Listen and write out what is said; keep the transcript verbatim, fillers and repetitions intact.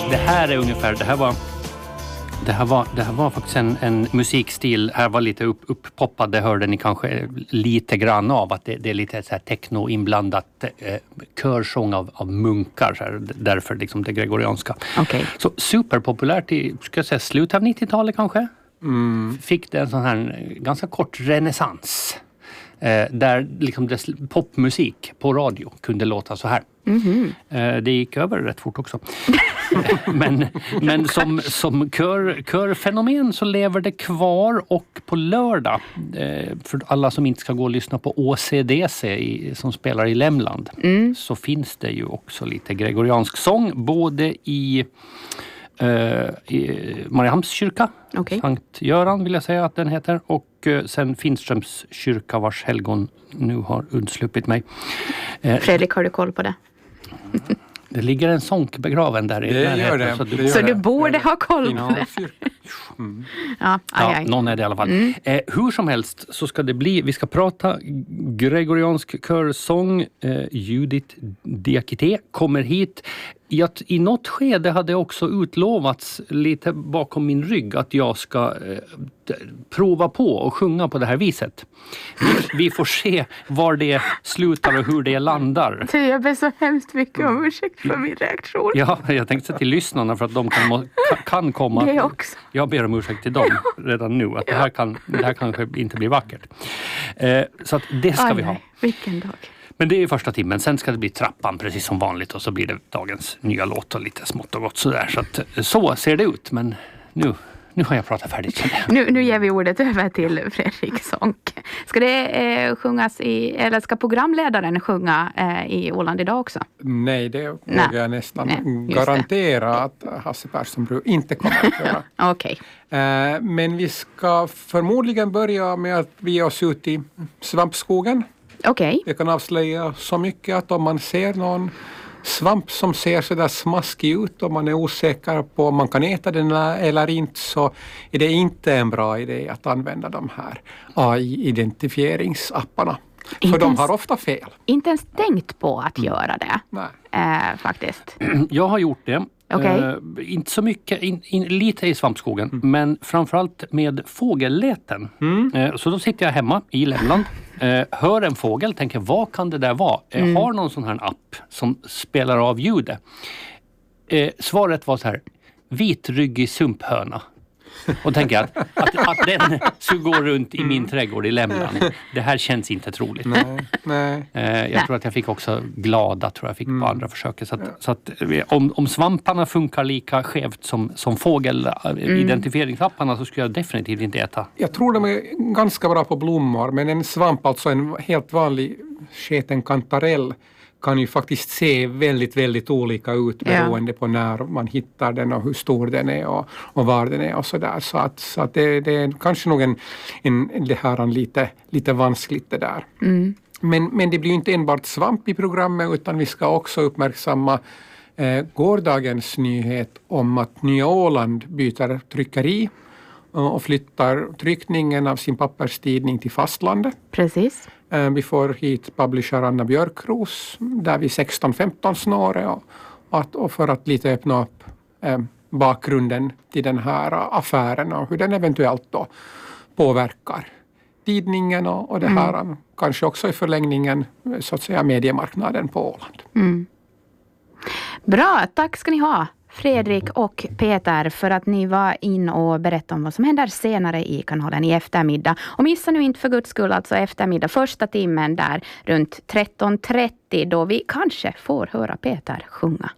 det här är ungefär, det här var det här var, det här var faktiskt en, en musikstil, här var lite upp, upppoppad, det hörde ni kanske lite grann av, att det, det är lite så här techno inblandat eh, körsång av, av munkar, så här, därför liksom det gregorianska. Okay. Så superpopulärt i, ska jag säga, slutet av nittiotalet kanske. Mm. Fick det en sån här ganska kort renässans. Eh, där liksom dess popmusik på radio kunde låta så här. Mm-hmm. Eh, det gick över rätt fort också. men men som, som kör, körfenomen så lever det kvar, och på lördag, eh, för alla som inte ska gå och lyssna på Å C D C i, som spelar i Lämland, mm. så finns det ju också lite gregoriansk sång både i Uh, i Mariehamns kyrka, okay. Sankt Göran vill jag säga att den heter, och uh, sen Finströms kyrka vars helgon nu har undsluppit mig. Uh, Fredrik, har du koll på det? Det ligger en sånk begraven där i det gör det. Så du, det gör så det. du borde det ha koll på det. Mm. Ja, aj, ja, aj. någon är det i alla fall. Mm. Eh, hur som helst så ska det bli, vi ska prata gregoriansk körsång. Eh, Judith Diakité kommer hit. I, att, I något skede hade också utlovats lite bakom min rygg att jag ska eh, prova på och sjunga på det här viset. Vi, vi får se var det slutar och hur det landar. Jag ber så hemskt mycket om ursäkt för min reaktion. Ja, jag tänkte säga till lyssnarna för att de kan, kan komma. Det också. Jag ber om ursäkt till dem redan nu. Att det, här kan, det här kanske inte blir vackert. Eh, så att det ska aj, vi ha. aj, vilken dag. Men det är ju första timmen. Sen ska det bli trappan precis som vanligt. Och så blir det dagens nya låt och lite smått och gott sådär. Så att, så ser det ut. Men nu, nu har jag pratat färdigt. Nu, nu ger vi ordet över till Fredrik Sonck. Ska det eh, sjungas i, eller ska programledaren sjunga eh, i Åland idag också? Nej, det vågar jag nästan Nej, garantera att Hasse Persson inte kommer att göra. Okej. Okay. Eh, men vi ska förmodligen börja med att vi oss ut i svampskogen. Okej. Okay. Jag kan avslöja så mycket att om man ser någon svamp som ser så där smaskig ut och man är osäker på om man kan äta den eller inte, så är det inte en bra idé att använda de här A I-identifieringsapparna. För inte de ens, har ofta fel. Inte ens tänkt på att göra det. Nej. Eh, faktiskt. Jag har gjort det. Okay. Uh, inte så mycket, in, in, lite i svampskogen, mm. men framförallt med fågelläten. Mm. Uh, så då sitter jag hemma i Lämland, uh, hör en fågel, tänker vad kan det där vara? Mm. Uh, har någon sån här app som spelar av ljudet? Uh, svaret var så här, vitryggig sumphöna. Och tänker jag att, att, att den skulle gå runt i min trädgård i Lämland. Det här känns inte troligt. Nej, nej. Eh, jag tror att jag fick också glada, tror jag fick mm. på andra försöket. Så att, så att om, om svamparna funkar lika skevt som, som fågelidentifieringsapparna mm. så skulle jag definitivt inte äta. Jag tror de är ganska bra på blommor, men en svamp, alltså en helt vanlig sketen kantarell, kan ju faktiskt se väldigt, väldigt olika ut beroende ja. på när man hittar den och hur stor den är och, och var den är och sådär. Så att, så att det, det är kanske nog en, en, det här en lite, lite vanskligt det där. Mm. Men, men det blir ju inte enbart svamp i programmet, utan vi ska också uppmärksamma eh, gårdagens nyhet om att Nya Åland byter tryckeri och flyttar tryckningen av sin papperstidning till fastlandet. Precis. Vi får hit publisher Anna Björkros där vid sexton femton snåret och, och, och för att lite öppna upp eh, bakgrunden till den här affären och hur den eventuellt då påverkar tidningen och, och det här mm. kanske också i förlängningen så att säga mediemarknaden på Åland. Mm. Bra, tack ska ni ha. Fredrik och Peter, för att ni var in och berättade om vad som händer senare i kanalen i eftermiddag. Och missa nu inte för guds skull alltså eftermiddag, första timmen där runt tretton trettio då vi kanske får höra Peter sjunga.